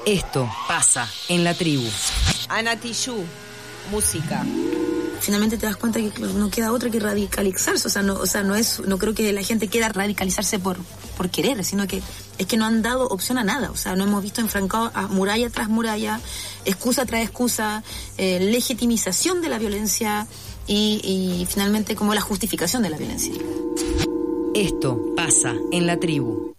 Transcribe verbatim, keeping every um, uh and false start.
Esto pasa en la tribu. Ana Tijoux, música. Finalmente te das cuenta que no queda otra que radicalizarse, o sea, no, o sea, no es, no creo que la gente quiera radicalizarse por, por querer, sino que es que no han dado opción a nada, o sea, no hemos visto enfrancado a muralla tras muralla, excusa tras excusa, eh, legitimización de la violencia y, y finalmente como la justificación de la violencia. Esto pasa en la tribu.